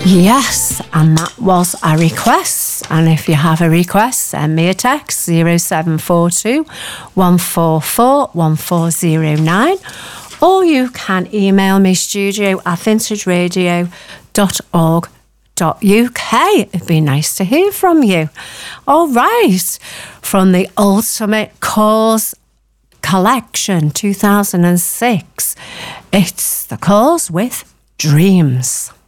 Yes, and that was a request. And if you have a request, send me a text 0742 144 1409, or you can email me studio@vintageradio.org.uk. It'd be nice to hear from you. All right, from the Ultimate Cause Collection 2006, it's The Cause with Dreams.